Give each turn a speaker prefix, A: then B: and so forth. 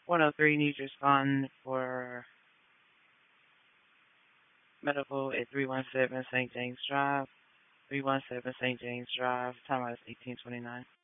A: 103 needs to respond for medical at 317 St. James Drive. 317 St. James Drive. Time out is 1829.